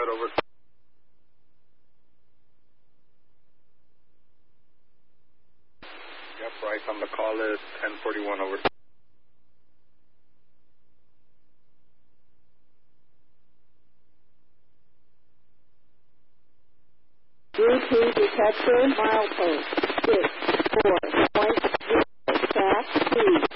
ahead, over. Yep, Bryce on the call is 1041, over. Bluetooth detector milepost 640.0, track 2.